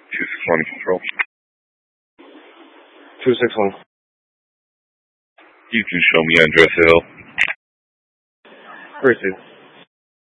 261 control. 261. You can show me address Hill. Received.